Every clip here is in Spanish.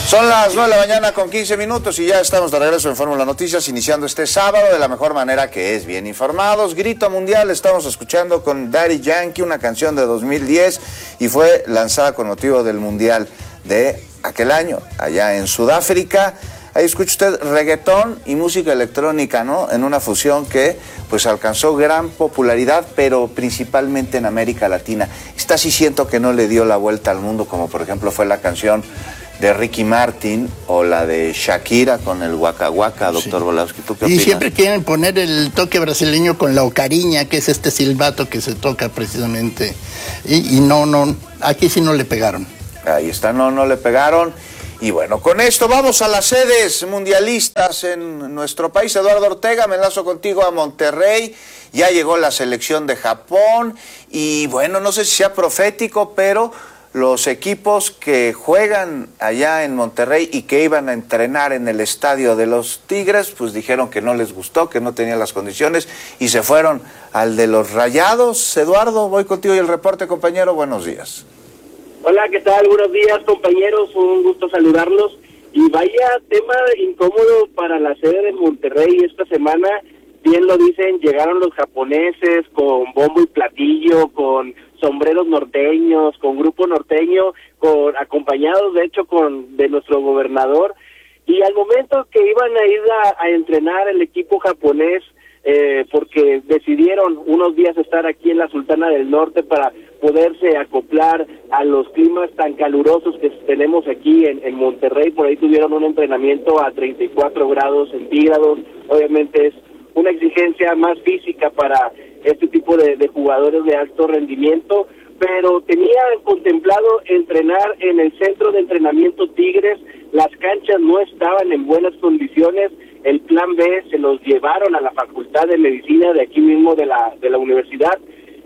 Son las 9 de la mañana con 15 minutos y ya estamos de regreso en Fórmula Noticias, iniciando este sábado de la mejor manera, que es bien informados. Grito Mundial estamos escuchando con Daddy Yankee, una canción de 2010 y fue lanzada con motivo del Mundial de aquel año, allá en Sudáfrica. Ahí escucha usted reggaetón y música electrónica, ¿no? En una fusión que pues alcanzó gran popularidad, pero principalmente en América Latina. Esta sí siento que no le dio la vuelta al mundo, como por ejemplo fue la canción de Ricky Martin o la de Shakira con el Waka Waka, doctor Sí. Volowski. ¿Tú qué opinas? Y siempre quieren poner el toque brasileño con la ocariña, que es este silbato que se toca precisamente. Y no, aquí sí no le pegaron. Ahí está, no le pegaron. Y bueno, con esto vamos a las sedes mundialistas en nuestro país. Eduardo Ortega, me enlazo contigo a Monterrey. Ya llegó la selección de Japón y bueno, no sé si sea profético, pero los equipos que juegan allá en Monterrey y que iban a entrenar en el estadio de los Tigres, pues dijeron que no les gustó, que no tenían las condiciones y se fueron al de los Rayados. Eduardo, voy contigo y el reporte, compañero. Buenos días. Hola, ¿qué tal? Buenos días, compañeros. Un gusto saludarlos. Y vaya tema incómodo para la sede de Monterrey esta semana. Bien lo dicen, llegaron los japoneses con bombo y platillo, con sombreros norteños, con grupo norteño, acompañados de hecho de nuestro gobernador. Y al momento que iban a ir a entrenar el equipo japonés, porque decidieron unos días estar aquí en la Sultana del Norte para poderse acoplar a los climas tan calurosos que tenemos aquí en Monterrey. Por ahí tuvieron un entrenamiento a 34 grados centígrados. Obviamente es una exigencia más física para este tipo de jugadores de alto rendimiento, pero tenían contemplado entrenar en el centro de entrenamiento Tigres. Las canchas no estaban en buenas condiciones. El plan B se los llevaron a la Facultad de Medicina de aquí mismo de la universidad.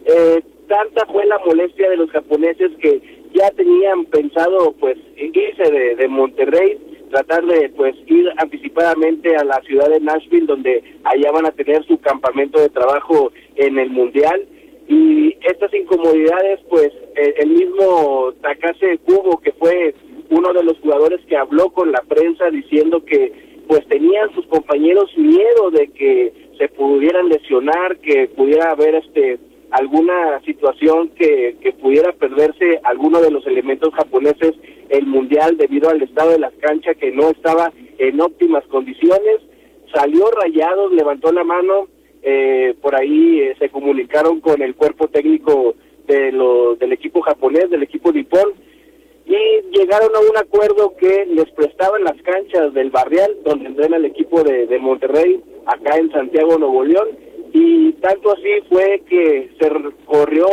Tanta fue la molestia de los japoneses que ya tenían pensado pues irse de Monterrey, tratar de pues ir anticipadamente a la ciudad de Nashville, donde allá van a tener su campamento de trabajo en el Mundial. Y estas incomodidades, pues el mismo Takase Kubo, que fue uno de los jugadores que habló con la prensa diciendo que pues tenían sus compañeros miedo de que se pudieran lesionar, que pudiera haber alguna situación que pudiera perderse alguno de los elementos japoneses el Mundial debido al estado de las canchas que no estaba en óptimas condiciones. Salió Rayados, levantó la mano, por ahí se comunicaron con el cuerpo técnico del equipo japonés, del equipo nipón, y llegaron a un acuerdo que les prestaban las canchas del Barrial, donde entrena el equipo de Monterrey, acá en Santiago, Nuevo León, y tanto así fue que se corrió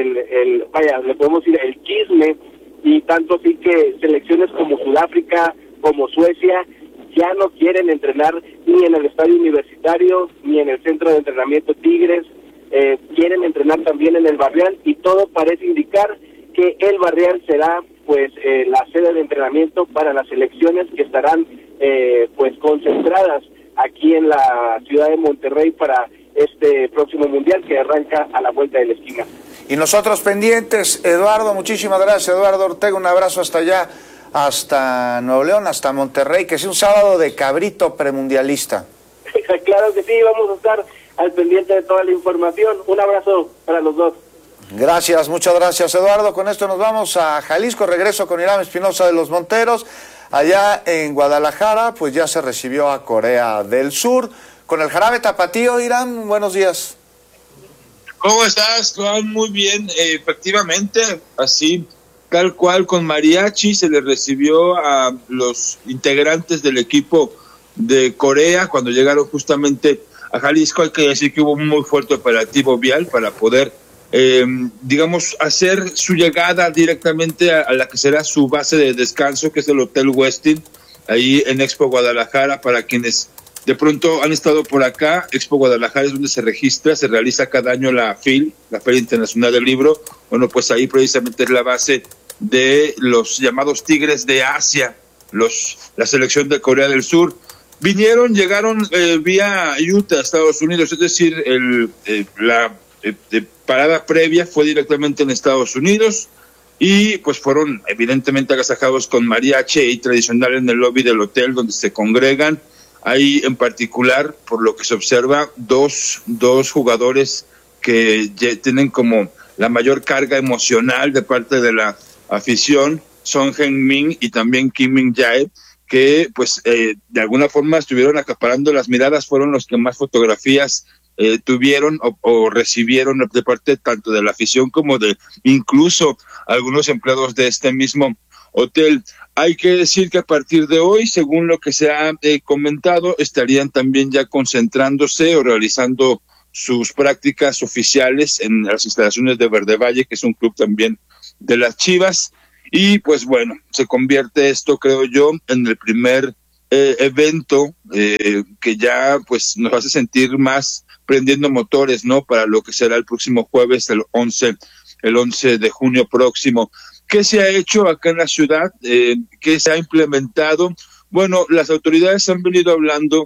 le podemos decir el chisme, y tanto así que selecciones como Sudáfrica, como Suecia, ya no quieren entrenar ni en el estadio universitario, ni en el centro de entrenamiento Tigres. Quieren entrenar también en el Barrial, y todo parece indicar que el Barrial será pues la sede de entrenamiento para las selecciones que estarán pues concentradas aquí en la ciudad de Monterrey para este próximo Mundial que arranca a la vuelta de la esquina. Y nosotros pendientes, Eduardo, muchísimas gracias. Eduardo Ortega, un abrazo hasta allá, hasta Nuevo León, hasta Monterrey, que sea un sábado de cabrito premundialista. Claro que sí, vamos a estar al pendiente de toda la información. Un abrazo para los dos. Gracias, muchas gracias, Eduardo. Con esto nos vamos a Jalisco. Regreso con Irán Espinosa de los Monteros. Allá en Guadalajara, pues ya se recibió a Corea del Sur con el jarabe tapatío. Irán, buenos días. ¿Cómo estás, Juan? Muy bien, efectivamente, así, tal cual, con mariachi se le recibió a los integrantes del equipo de Corea cuando llegaron justamente a Jalisco. Hay que decir que hubo un muy fuerte operativo vial para poder hacer su llegada directamente a la que será su base de descanso, que es el Hotel Westin, ahí en Expo Guadalajara. Para quienes de pronto han estado por acá, Expo Guadalajara es donde se realiza cada año la FIL, la Feria Internacional del Libro. Bueno, pues ahí precisamente es la base de los llamados Tigres de Asia, la selección de Corea del Sur. Llegaron vía Utah, Estados Unidos, es decir, la parada previa fue directamente en Estados Unidos. y pues fueron evidentemente agasajados con mariachi y tradicional en el lobby del hotel donde se congregan. Hay en particular, por lo que se observa, dos jugadores que tienen como la mayor carga emocional de parte de la afición, Son Heung-min y también Kim Min-jae, que pues de alguna forma estuvieron acaparando las miradas, fueron los que más fotografías tuvieron o recibieron de parte tanto de la afición como de incluso algunos empleados de este mismo hotel. Hay que decir que a partir de hoy, según lo que se ha comentado, estarían también ya concentrándose o realizando sus prácticas oficiales en las instalaciones de Verde Valle, que es un club también de las Chivas. Y pues bueno, se convierte esto, creo yo, en el primer evento que ya pues nos hace sentir más prendiendo motores, ¿no? Para lo que será el próximo jueves, el 11 de junio próximo. ¿Qué se ha hecho acá en la ciudad? ¿Qué se ha implementado? Bueno, las autoridades han venido hablando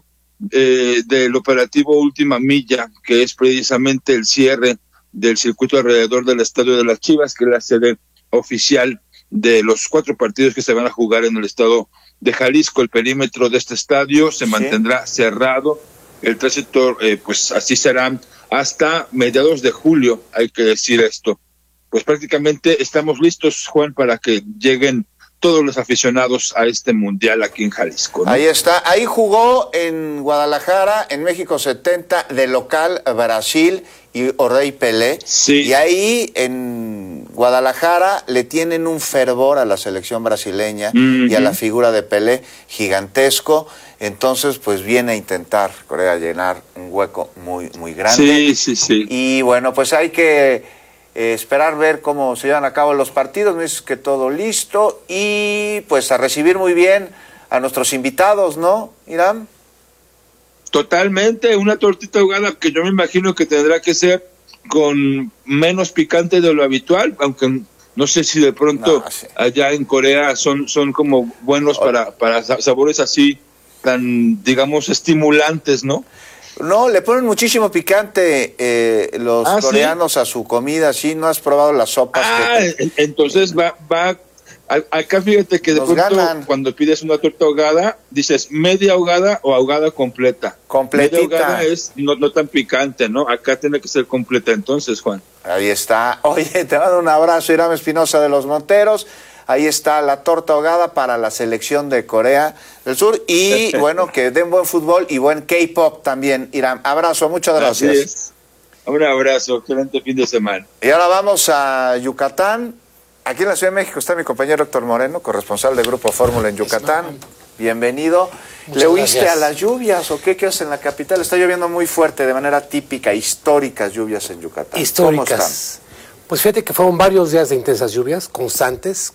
del operativo Última Milla, que es precisamente el cierre del circuito alrededor del Estadio de las Chivas, que es la sede oficial de los 4 partidos que se van a jugar en el estado de Jalisco. El perímetro de este estadio se mantendrá cerrado. El tránsito, pues así será hasta mediados de julio, hay que decir esto. Pues prácticamente estamos listos, Juan, para que lleguen todos los aficionados a este mundial aquí en Jalisco, ¿no? Ahí está, ahí jugó en Guadalajara, en México 70, de local Brasil y Rei Pelé. Sí. Y ahí en Guadalajara le tienen un fervor a la selección brasileña y a la figura de Pelé gigantesco. Entonces, pues viene a intentar Corea llenar un hueco muy, muy grande. Sí. Y bueno, pues hay que esperar ver cómo se llevan a cabo los partidos. Me dices que todo listo y pues a recibir muy bien a nuestros invitados, ¿no, Irán? Totalmente, una tortita ahogada que yo me imagino que tendrá que ser con menos picante de lo habitual, aunque no sé si de pronto allá en Corea son como buenos para sabores así tan, digamos, estimulantes, ¿no? No, le ponen muchísimo picante los coreanos a su comida, ¿sí? ¿No has probado las sopas? Entonces va, acá fíjate que de pronto cuando pides una torta ahogada, dices media ahogada o ahogada completa. Completita. Media ahogada es no tan picante, ¿no? Acá tiene que ser completa entonces, Juan. Ahí está. Oye, te mando un abrazo, Irán Espinosa de los Monteros. Ahí está la torta ahogada para la selección de Corea del Sur. Y bueno, que den buen fútbol y buen K-pop también, Irán. Abrazo, muchas gracias. Así es. Un abrazo, excelente fin de semana. Y ahora vamos a Yucatán. Aquí en la Ciudad de México está mi compañero Héctor Moreno, corresponsal de Grupo Fórmula en Yucatán. Bienvenido. ¿Le huiste a las lluvias o qué haces en la capital? Está lloviendo muy fuerte, de manera típica, históricas lluvias en Yucatán. Históricas. ¿Cómo están? Pues fíjate que fueron varios días de intensas lluvias, constantes,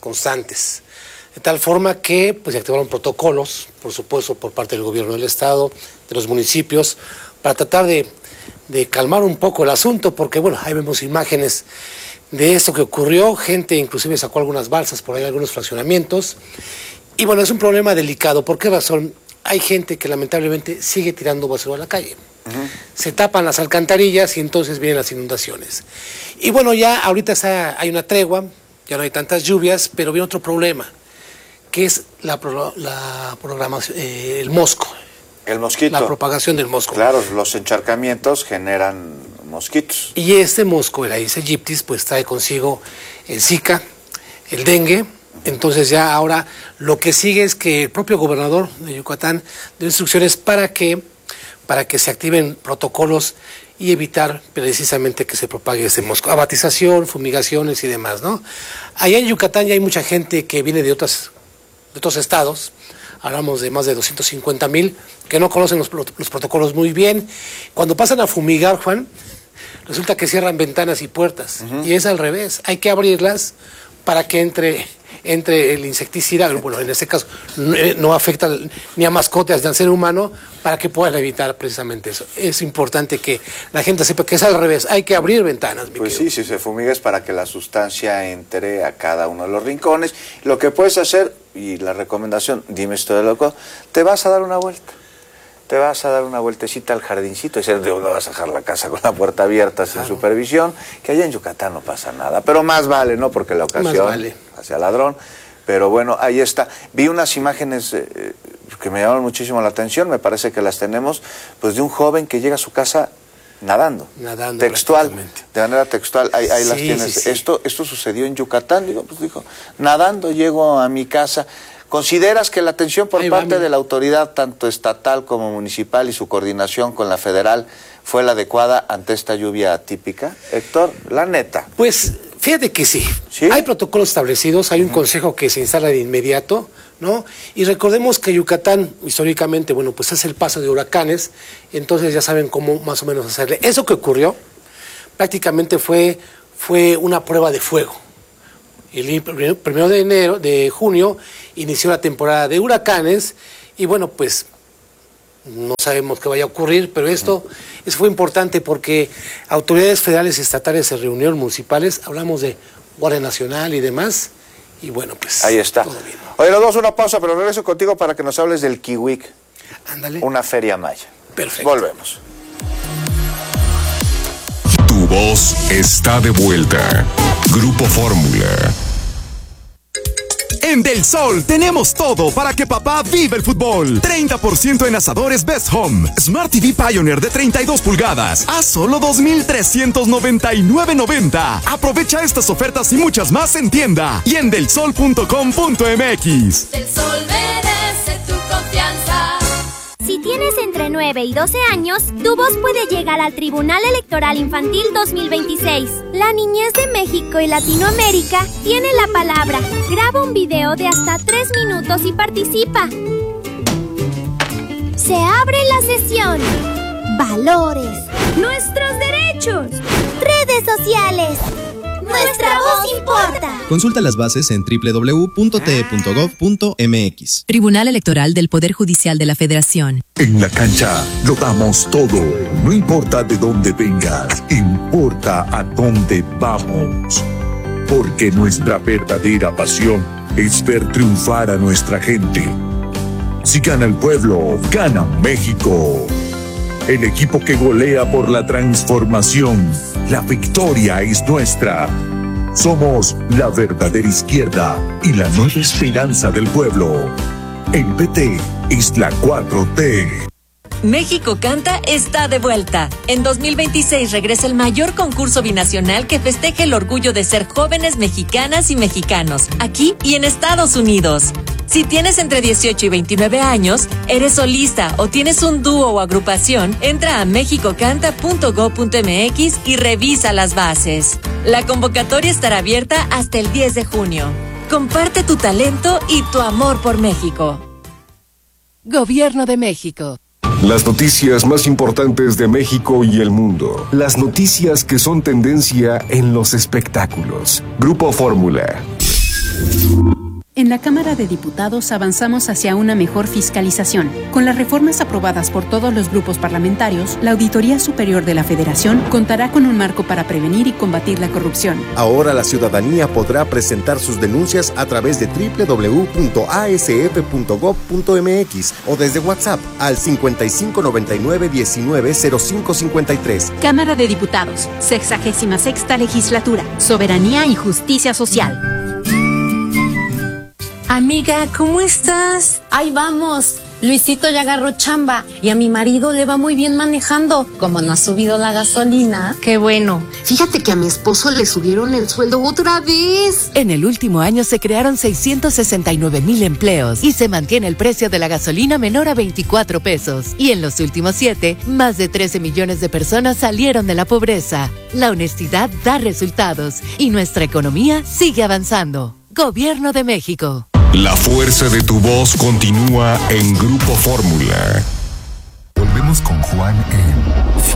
de tal forma que pues se activaron protocolos, por supuesto, por parte del gobierno del estado, de los municipios, para tratar de calmar un poco el asunto, porque bueno, ahí vemos imágenes de esto que ocurrió, gente inclusive sacó algunas balsas por ahí, algunos fraccionamientos, y bueno, es un problema delicado. ¿Por qué razón? Hay gente que lamentablemente sigue tirando basura a la calle. Se tapan las alcantarillas y entonces vienen las inundaciones. Y bueno, ya ahorita hay una tregua, ya no hay tantas lluvias, pero viene otro problema, que es la programación, el mosco. El mosquito. La propagación del mosco. Claro, los encharcamientos generan mosquitos. Y este mosco, el Aedes aegypti, pues trae consigo el Zika, el dengue. Entonces ya ahora lo que sigue es que el propio gobernador de Yucatán dio instrucciones para que se activen protocolos y evitar precisamente que se propague ese mosco. Abatización, fumigaciones y demás, ¿no? Allá en Yucatán ya hay mucha gente que viene de otros estados. Hablamos de más de 250,000 que no conocen los protocolos muy bien. Cuando pasan a fumigar, Juan, resulta que cierran ventanas y puertas. Y es al revés. Hay que abrirlas para que entre el insecticida, bueno, en este caso no afecta ni a mascotas ni al ser humano, para que puedan evitar precisamente eso. Es importante que la gente sepa que es al revés, hay que abrir ventanas. Pues sí, si se fumiga es para que la sustancia entre a cada uno de los rincones. Lo que puedes hacer, y la recomendación, dime esto de loco, te vas a dar una vuelta. te vas a dar una vueltecita al jardincito, y no vas a dejar la casa con la puerta abierta sin supervisión, que allá en Yucatán no pasa nada, pero más vale, ¿no? Porque la ocasión hacia ladrón, pero bueno, ahí está. Vi unas imágenes que me llamaron muchísimo la atención, me parece que las tenemos, pues de un joven que llega a su casa nadando textual, de manera textual, ahí las tienes. Sí. Esto sucedió en Yucatán, dijo, nadando llego a mi casa. ¿Consideras que la atención por parte de la autoridad, tanto estatal como municipal, y su coordinación con la federal fue la adecuada ante esta lluvia atípica? Héctor, la neta. Pues fíjate que sí. Hay protocolos establecidos, hay un consejo que se instala de inmediato, ¿no? Y recordemos que Yucatán, históricamente, bueno, pues es el paso de huracanes, entonces ya saben cómo más o menos hacerle. Eso que ocurrió prácticamente fue una prueba de fuego. El 1 de junio inició la temporada de huracanes y bueno, pues no sabemos qué vaya a ocurrir, pero eso fue importante porque autoridades federales y estatales se reunieron, municipales, hablamos de Guardia Nacional y demás, y bueno, pues ahí está. Todo bien. Oye, nos damos una pausa, pero regreso contigo para que nos hables del Kiwik. Ándale. Una feria maya. Perfecto. Volvemos. Tu voz está de vuelta. Grupo Fórmula. En Del Sol tenemos todo para que papá viva el fútbol. 30% en asadores Best Home. Smart TV Pioneer de 32 pulgadas a solo $2,399.90. Aprovecha estas ofertas y muchas más en tienda y en delsol.com.mx. Del Sol merece tu confianza. Si tienes entre 9 y 12 años, tu voz puede llegar al Tribunal Electoral Infantil 2026. La niñez de México y Latinoamérica tiene la palabra. Graba un video de hasta 3 minutos y participa. Se abre la sesión. Valores. Nuestros derechos. Redes sociales. Nuestra voz importa. Consulta las bases en www.te.gov.mx. Tribunal Electoral del Poder Judicial de la Federación. En la cancha lo damos todo. No importa de dónde vengas, importa a dónde vamos. Porque nuestra verdadera pasión es ver triunfar a nuestra gente. Si gana el pueblo, gana México. El equipo que golea por la transformación. La victoria es nuestra. Somos la verdadera izquierda y la nueva esperanza del pueblo. El PT es la 4T. México Canta está de vuelta. En 2026 regresa el mayor concurso binacional que festeje el orgullo de ser jóvenes mexicanas y mexicanos, aquí y en Estados Unidos. Si tienes entre 18 y 29 años, eres solista o tienes un dúo o agrupación, entra a mexicocanta.go.mx y revisa las bases. La convocatoria estará abierta hasta el 10 de junio. Comparte tu talento y tu amor por México. Gobierno de México. Las noticias más importantes de México y el mundo. Las noticias que son tendencia en los espectáculos. Grupo Fórmula. En la Cámara de Diputados avanzamos hacia una mejor fiscalización. Con las reformas aprobadas por todos los grupos parlamentarios, la Auditoría Superior de la Federación contará con un marco para prevenir y combatir la corrupción. Ahora la ciudadanía podrá presentar sus denuncias a través de www.asf.gov.mx o desde WhatsApp al 5599-190553. Cámara de Diputados, 66ª Legislatura, Soberanía y Justicia Social. Amiga, ¿cómo estás? Ahí vamos. Luisito ya agarró chamba y a mi marido le va muy bien manejando. Como no ha subido la gasolina. Qué bueno. Fíjate que a mi esposo le subieron el sueldo otra vez. En el último año se crearon 669,000 empleos y se mantiene el precio de la gasolina menor a 24 pesos. Y en los últimos 7, más de 13 millones de personas salieron de la pobreza. La honestidad da resultados y nuestra economía sigue avanzando. Gobierno de México. La fuerza de tu voz continúa en Grupo Fórmula. Volvemos con Juan en